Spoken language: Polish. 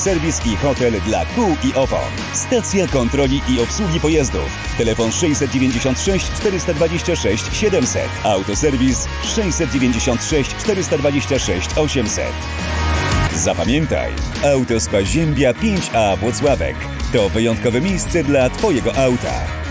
serwis i hotel dla kół i opon. Stacja kontroli i obsługi pojazdów. Telefon 696 426 700. Autoserwis 696 426 800. Zapamiętaj, Autospa Ziębia 5A Włocławek to wyjątkowe miejsce dla Twojego auta.